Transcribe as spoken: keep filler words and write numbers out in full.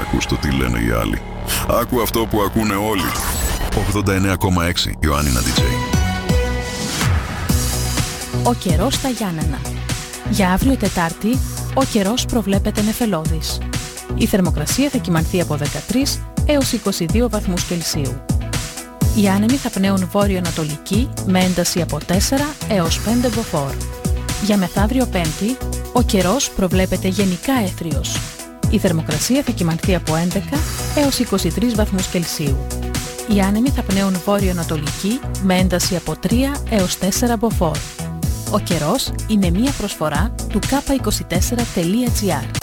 ακούς το τι λένε οι άλλοι. Άκου αυτό που ακούνε όλοι. ογδόντα εννέα κόμμα έξι Ιωάννινα ντι τζέι. Ο καιρός στα Γιάννενα. Για αύριο Τετάρτη, ο καιρός προβλέπεται νεφελώδης. Η θερμοκρασία θα κυμανθεί από δεκατρείς έως είκοσι δύο βαθμούς Κελσίου. Οι άνεμοι θα πνέουν βόρειο-ανατολική με ένταση από τέσσερα έως πέντε μποφόρ. Για μεθαύριο Πέμπτη, ο καιρός προβλέπεται γενικά έθριος. Η θερμοκρασία θα κυμανθεί από έντεκα έως είκοσι τρεις βαθμούς Κελσίου. Οι άνεμοι θα πνέουν βόρειο-ανατολική με ένταση από τρία έως τέσσερα μποφόρ. Ο καιρός είναι μία προσφορά του κάπα είκοσι τέσσερα τελεία τζι άρ.